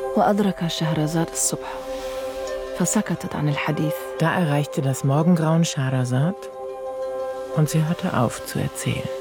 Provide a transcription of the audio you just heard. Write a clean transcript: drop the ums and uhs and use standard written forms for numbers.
وأدرك شهرزاد الصبح فسكتت عن الحديث. Da erreichte das Morgengrauen Scheherazad und sie hörte auf zu erzählen.